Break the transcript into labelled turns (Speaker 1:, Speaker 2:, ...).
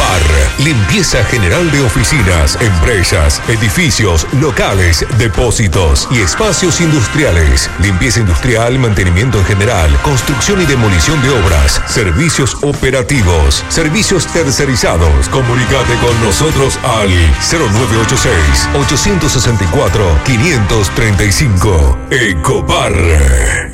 Speaker 1: Ecopar, limpieza general de oficinas, empresas, edificios, locales, depósitos y espacios industriales. Limpieza industrial, mantenimiento en general, construcción y demolición de obras, servicios operativos, servicios tercerizados. Comunícate con nosotros al 0986-864-535. Ecopar.